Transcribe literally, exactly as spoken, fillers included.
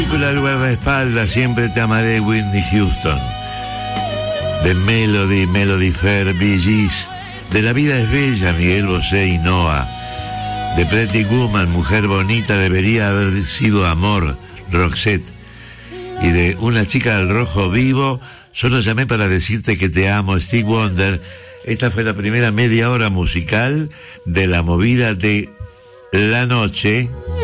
El guardaespaldas, siempre te amaré, Whitney Houston. De Melody, Melody Fair, Bee Gees. De La vida es bella, Miguel Bosé y Noah. De Pretty Woman, Mujer bonita, debería haber sido amor, Roxette. Y de Una chica del rojo vivo, solo llamé para decirte que te amo, Stevie Wonder. Esta fue la primera media hora musical de la movida de la noche.